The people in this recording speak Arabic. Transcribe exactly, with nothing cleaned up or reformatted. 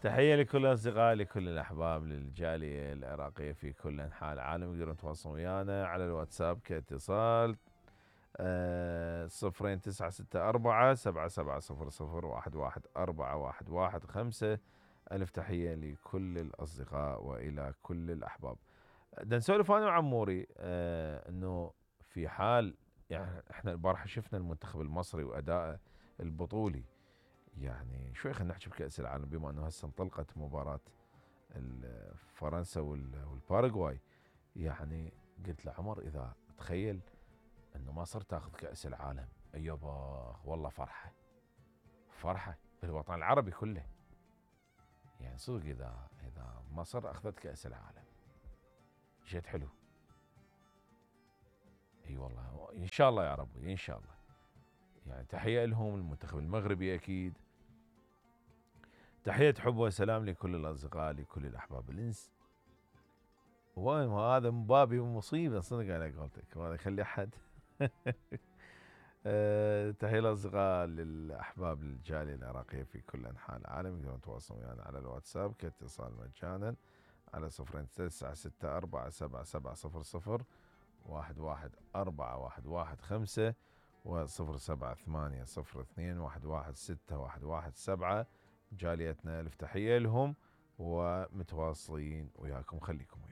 تحية لكل الأصدقاء، لكل الأحباب، للجالية العراقية في كل أنحاء العالم. يقدرون يتواصلون ويانا على الواتساب كاتصال آه صفرين تسعة ستة أربعة سبعة سبعة صفر صفر واحد واحد أربعة واحد واحد خمسة. ألف تحية لكل الأصدقاء وإلى كل الأحباب. بدنا نسولف أنا وعموري آه إنه في حال يعني إحنا البارحة شفنا المنتخب المصري وأداءه البطولي، يعني شوي خلينا نحكي بكأس العالم بما أنه هسه انطلقت مباراة فرنسا والباراغواي. يعني قلت لعمر إذا تخيل أنه مصر تاخذ كأس العالم، أيوبا والله فرحة فرحة بالوطن العربي كله. يعني صدق إذا إذا مصر أخذت كأس العالم شيء حلو. اي والله ان شاء الله يا رب ان شاء الله. يعني تحية لهم المنتخب المغربي اكيد. تحية حب وسلام لكل الاصدقاء لكل الاحباب الانس. وين هذا مبابي مصيبة صدق على قولتك، ما يخلي احد. أه تحية للاصدقاء للاحباب الجالية العراقية في كل انحاء العالم. يقدرون يتواصلون ويانا على الواتساب كاتصال مجانا على صفرين تسعة ستة أربعة سبعة سبعة صفر صفر واحد واحد أربعة واحد واحد خمسة وصفر سبعة ثمانية صفر اثنين واحد واحد ستة واحد واحد سبعة. جاليتنا ألف تحية لهم ومتواصلين وياكم، خليكم